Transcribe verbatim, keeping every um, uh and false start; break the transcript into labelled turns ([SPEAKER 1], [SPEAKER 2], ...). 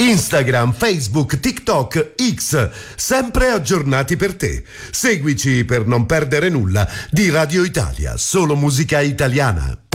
[SPEAKER 1] Instagram, Facebook, TikTok, X, sempre aggiornati per te. Seguici per non perdere nulla di Radio Italia, solo musica italiana.